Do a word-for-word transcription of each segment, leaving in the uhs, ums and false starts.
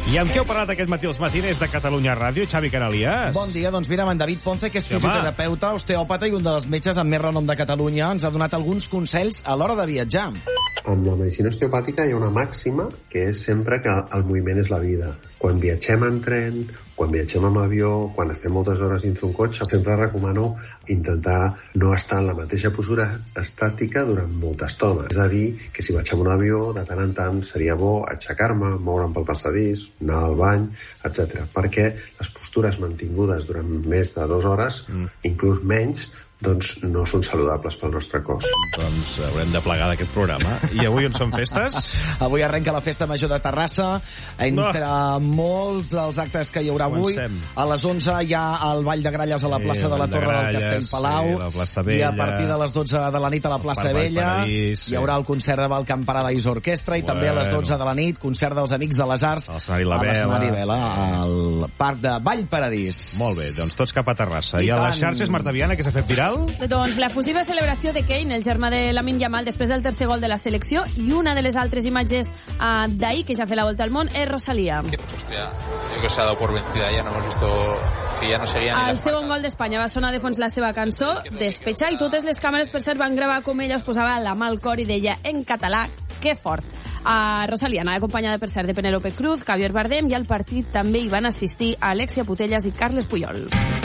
I amb què heu parlat aquest matí els matiners de Catalunya Ràdio, Xavi Canalias? Bon dia, doncs mira, amb en David Ponce, que és Sí, fisioterapeuta, osteòpata i un dels metges amb més renom de Catalunya, ens ha donat alguns consells a l'hora de viatjar. Amb la medicina osteopàtica hi ha una màxima que és sempre que el moviment és la vida. Quan viatgem en tren, quan viatgem amb avió, quan estem moltes hores dintre un cotxe, sempre recomano intentar no estar en la mateixa postura estàtica durant molta estona. És a dir, que si vaig amb un avió, de tant en tant seria bo aixecar-me, moure'm pel passadís, anar al bany, etcètera. Perquè les postures mantingudes durant més de dues hores, mm. inclús menys, doncs no són saludables pel nostre cos. Doncs haurem de plegar d'aquest programa. I avui on són festes? Avui arrenca la Festa Major de Terrassa. Entre no. molts dels actes que hi haurà avui, Comencem. a les onze hi ha el Ball de Gralles a la plaça sí, de la de Torre Gralles, del Castell Palau. Sí, la plaça Vella, I a partir de les dotze de la nit a la plaça Vella Paradís, sí. hi haurà el concert de Balkan Paradise Orquestra i bueno. també a les dotze de la nit concert dels Amics de les Arts a l'escenari La a l'escenari Vela, Vela al Parc de Vall Paradís. Molt bé, doncs tots cap a Terrassa. I, I a tant. les xarxes, Marta Viana, que s'ha fet viral? Doncs la fusiva celebració de Kane, el germà de Lamine Yamal, després del tercer gol de la selecció, i una de les altres imatges uh, d'ahir, que ja ha fet la volta al món, és Rosalía. Hostia, yo creo que se ha dado por vencida, ya no hemos visto que ya no seguía ni El la segon gol d'Espanya va sonar de fons la seva cançó, Despecha, i totes les càmeres, per cert, van gravar com ella es posava la mà al cor i deia en català, que fort. A Rosalía anava acompanyada, per cert, de Penélope Cruz, Javier Bardem, i al partit també hi van assistir Alexia Putellas i Carles Puyol.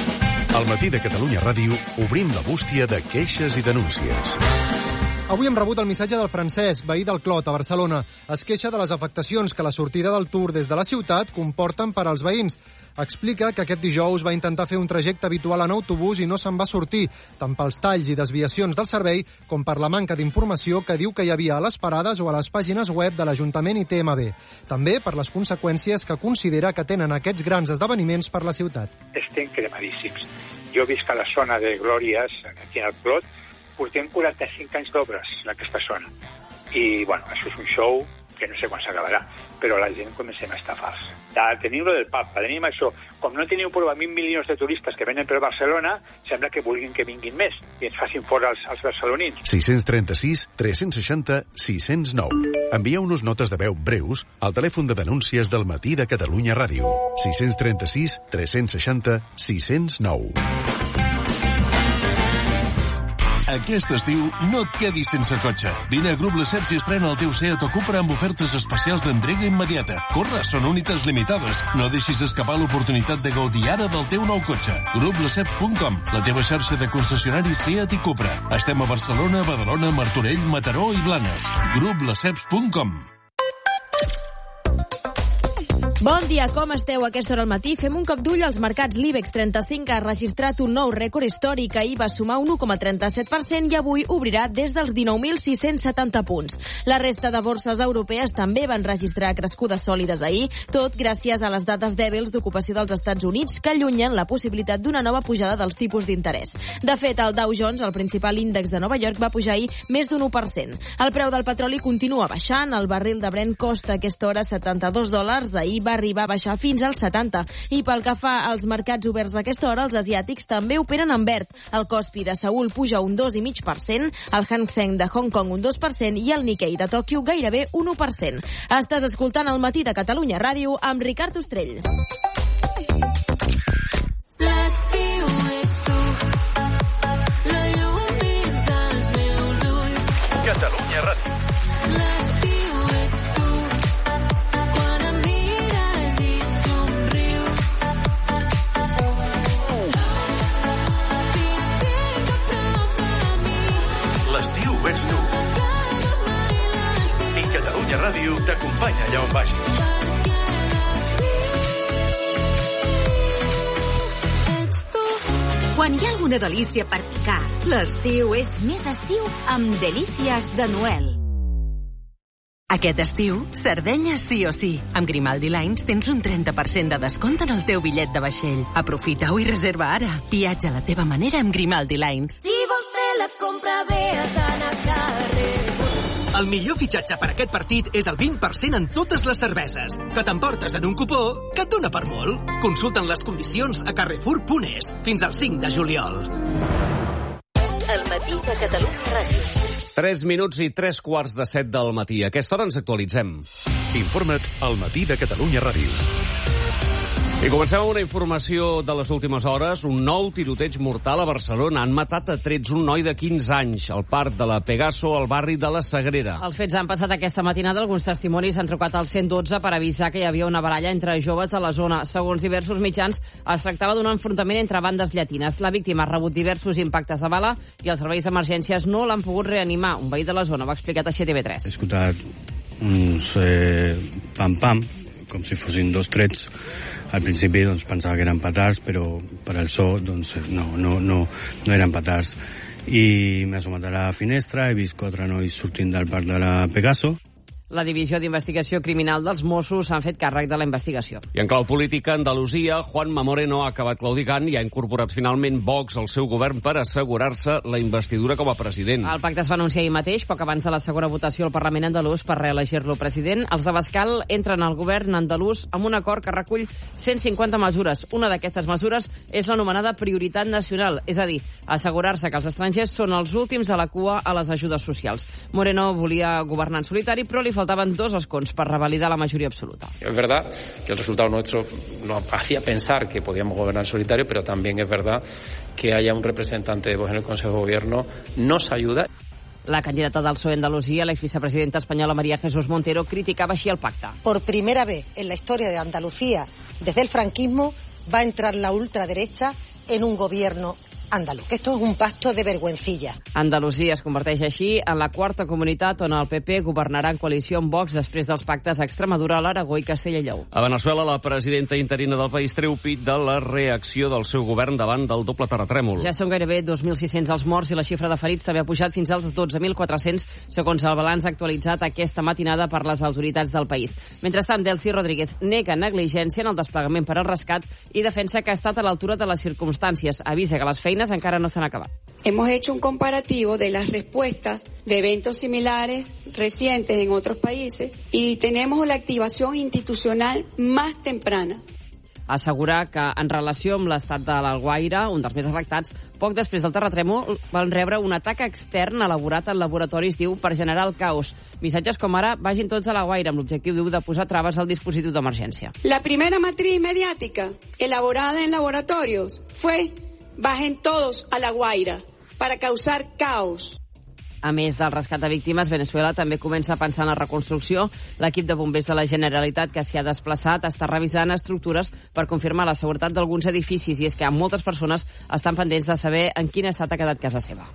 Al matí de Catalunya Ràdio obrim la bústia de queixes i denúncies. Avui hem rebut el missatge del Francesc, veí del Clot, a Barcelona. Es queixa de les afectacions que la sortida del Tour des de la ciutat comporten per als veïns. Explica que aquest dijous va intentar fer un trajecte habitual en autobús i no se'n va sortir, tant pels talls i desviacions del servei com per la manca d'informació que diu que hi havia a les parades o a les pàgines web de l'Ajuntament i T M B. També per les conseqüències que considera que tenen aquests grans esdeveniments per la ciutat. Estem cremadíssims. Jo visc a la zona de Glòries, aquí al Clot, portem quaranta-cinc anys d'obres en aquesta zona. I, bueno, això és un show que no sé quan s'acabarà, però la gent comencem a estafar-se. Tenim lo del Papa, tenim això. Com no teniu prova mil milions de turistes que venen per Barcelona, sembla que vulguin que vinguin més i ens facin fora els, els barcelonins. sis tres sis, tres seixanta, sis zero nou. Envieu-nos notes de veu breus al telèfon de denúncies del matí de Catalunya Ràdio. sis tres sis, tres seixanta, sis zero nou. Aquest estiu no et quedis sense cotxe. Vine a Grup Lesseps i estrena el teu Seat o Cupra amb ofertes especials d'entrega immediata. Corre, són unitats limitades. No deixis escapar l'oportunitat de gaudir ara del teu nou cotxe. grup lesseps punt com, la teva xarxa de concessionaris Seat i Cupra. Estem a Barcelona, Badalona, Martorell, Mataró i Blanes. grup lesseps punt com. Bon dia, com esteu a aquesta hora al matí? Fem un cop d'ull als mercats. L'IBEX trenta-cinc ha registrat un nou rècord històric. Ahir va sumar un u coma trenta-set per cent i avui obrirà des dels dinou mil sis-cents setanta punts. La resta de borses europees també van registrar crescudes sòlides ahir, tot gràcies a les dades dèbils d'ocupació dels Estats Units que allunyen la possibilitat d'una nova pujada dels tipus d'interès. De fet, el Dow Jones, el principal índex de Nova York, va pujar ahir més d'un u per cent. El preu del petroli continua baixant. El barril de Brent costa a aquesta hora setanta-dos dòlars. Ahir va arribar a baixar fins als setanta. I pel que fa als mercats oberts a aquesta hora, els asiàtics també operen en verd. El Kospi de Seül puja un dos coma cinc per cent, el Hang Seng de Hong Kong un dos per cent i el Nikkei de Tòquio gairebé un u per cent. Estàs escoltant el matí de Catalunya Ràdio amb Ricard Ostrell. L'estiu ets tu, la llum dins dels meus ulls. Catalunya Ràdio. L'estiu ets tu, quan em mires i somrius. Si et tinc a prop de mi, L'estiu ets tu. I Catalunya Ràdio t'acompanya allà on vagis. Quan hi ha alguna delícia per picar, l'estiu és més estiu amb Delícies de Noel. Aquest estiu, Sardenya sí o sí. Amb Grimaldi Lines tens un trenta per cent de descompte en el teu bitllet de vaixell. Aprofita-ho i reserva ara. Viatja a la teva manera amb Grimaldi Lines. Si vols fer la compra, ve a Sana Carrer. El millor fitxatge per aquest partit és el vint per cent en totes les cerveses, que t'emportes en un cupó que et dona per molt. Consulta'n les condicions a carrefour punt es fins al cinc de juliol. El matí de Catalunya Ràdio. Tres minuts i tres quarts de set del matí. A aquesta hora ens actualitzem. Informa't al Matí de Catalunya Ràdio. I comencem amb una informació de les últimes hores. Un nou tiroteig mortal a Barcelona. Han matat a trets un noi de quinze anys al parc de la Pegaso, al barri de la Sagrera. Els fets han passat aquesta matinada. Alguns testimonis han trucat al cent dotze per avisar que hi havia una baralla entre joves a la zona. Segons diversos mitjans, es tractava d'un enfrontament entre bandes llatines. La víctima ha rebut diversos impactes de bala i els serveis d'emergències no l'han pogut reanimar. Un veí de la zona ho ha explicat a C T V tres. He escoltat uns eh, pam-pam, com si fossin dos trets. Al principi doncs, pensava que eren petards, però per al so doncs, no, no, no, no eren petards. I m'he assomat a la finestra, he vist quatre nois sortint del parc de la Pegaso. La Divisió d'Investigació Criminal dels Mossos s'han fet càrrec de la investigació. I en clau política, Andalusia, Juanma Moreno ha acabat claudicant i ha incorporat finalment Vox al seu govern per assegurar-se la investidura com a president. El pacte es va anunciar ahir mateix, poc abans de la segona votació al Parlament andalús per reelegir-lo president. Els de Bascal entren al govern andalús amb un acord que recull cent cinquanta mesures. Una d'aquestes mesures és l'anomenada prioritat nacional, és a dir, assegurar-se que els estrangers són els últims de la cua a les ajudes socials. Moreno volia governar en solitari, però li faltaban dos escons para revalidar la mayoría absoluta. Es verdad que el resultado nuestro nos hacía pensar que podíamos gobernar en solitario, pero también es verdad que haya un representante de Vox en el Consejo de Gobierno nos ayuda. La candidata del P S O E Andalucía, la exvicepresidenta española María Jesús Montero, criticaba així el pacte. Por primera vez en la historia de Andalucía, desde el franquismo, va a entrar la ultraderecha en un gobierno andaluz. Esto es un pacto de vergüencilla. Andalusia es converteix així en la quarta comunitat on el P P governarà en coalició amb Vox després dels pactes a Extremadura, l'Aragó i Castella i Lleó. A Veneçuela, la presidenta interina del país treu pit de la reacció del seu govern davant del doble terratrèmol. Ja són gairebé dos mil sis-cents els morts i la xifra de ferits també ha pujat fins als dotze mil quatre-cents, segons el balanç actualitzat aquesta matinada per les autoritats del país. Mentrestant, Delcy Rodríguez nega negligència en el desplegament per al rescat i defensa que ha estat a l'altura de les circumstàncies. Avisa que les feines encara no s'han acabat. Hemos hecho un comparativo de las respuestas de eventos similares recientes en otros países y tenemos la activación institucional más temprana. Assegurar que en relació amb l'estat de l'Alguaire, un dels més afectats, poc després del terratrèmol van rebre un atac extern elaborat en laboratoris, diu, per generar el caos. Missatges com ara, vagin tots a l'Alguaire, amb l'objectiu, diu, de posar traves al dispositiu d'emergència. La primera matriz mediática elaborada en laboratorios fue bajen todos a la Guaira para causar caos. A més del rescat de víctimes, Veneçuela també comença a pensar en la reconstrucció. L'equip de bombers de la Generalitat que s'hi ha desplaçat està revisant estructures per confirmar la seguretat d'alguns edificis, i és que moltes persones estan pendents de saber en quin estat ha quedat casa seva.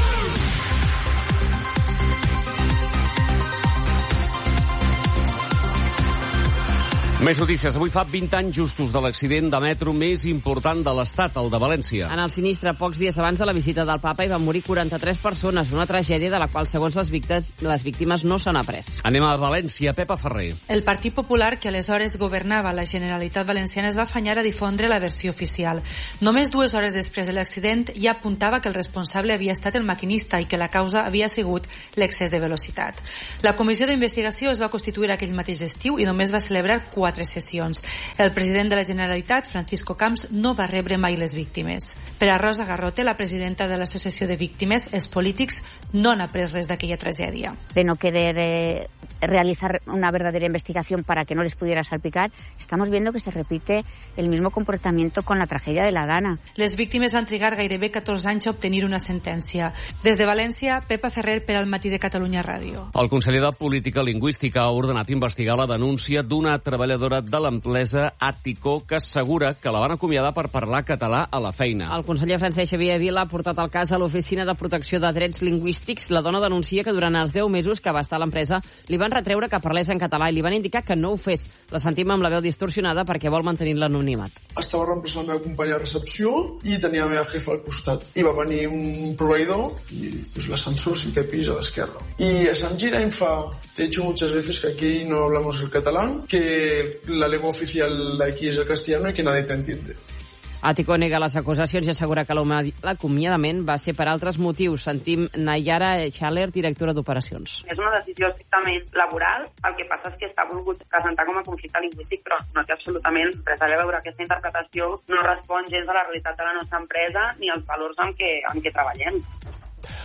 Més notícies. Avui fa vint anys justos de l'accident de metro més important de l'Estat, el de València. En el sinistre, pocs dies abans de la visita del papa, hi van morir quaranta-tres persones, una tragèdia de la qual, segons les víctimes, les víctimes no s'han après. Anem a València. Pepa Ferrer. El Partit Popular, que aleshores governava la Generalitat Valenciana, es va afanyar a difondre la versió oficial. Només dues hores després de l'accident ja apuntava que el responsable havia estat el maquinista i que la causa havia sigut l'excés de velocitat. La comissió d'investigació es va constituir aquell mateix estiu i només va celebrar quatre sessions. El president de la Generalitat, Francisco Camps, no va rebre mai les víctimes. Per a Rosa Garrote, la presidenta de l'Associació de Víctimes, els polítics no han après res d'aquella tragèdia. De no querer eh, realizar una verdadera investigación para que no les pudiera salpicar, estamos viendo que se repite el mismo comportamiento con la tragedia de la Dana. Les víctimes van trigar gairebé catorze anys a obtenir una sentència. Des de València, Pepa Ferrer per al Matí de Catalunya Ràdio. El conseller de Política Lingüística ha ordenat investigar la denúncia d'una treballadora de l'empresa Àtico que assegura que la van acomiadar per parlar català a la feina. El conseller Francesc Xavier Vila ha portat el cas a l'Oficina de Protecció de Drets Lingüístics. La dona denuncia que durant els deu mesos que va estar a l'empresa li van retreure que parlés en català i li van indicar que no ho fes. La sentim amb la veu distorsionada perquè vol mantenir l'anonimat. Estava reemplaçant la meva companya a recepció i tenia la meva jefa al costat. I va venir un proveïdor i pues, l'ascensor sí que pis a l'esquerra. I se'n gira i em fa: te he dicho muchas veces que aquí no hablamos el catalán, que la lengua oficial de aquí es el castellano y que nadie te entiende. Àtico nega les acusacions i assegura que l'acomiadament va ser per altres motius. Sentim Nayara Schaller, directora d'Operacions. És una decisió estrictament laboral, el que passa és que està volgut presentar com a conflicte lingüístic, però no té absolutament res a veure. Aquesta interpretació no respon gens a la realitat de la nostra empresa ni als valors amb què, amb què treballem.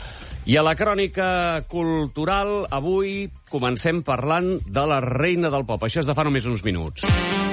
I a la crònica cultural, avui comencem parlant de la reina del pop. Això és de fa només uns minuts.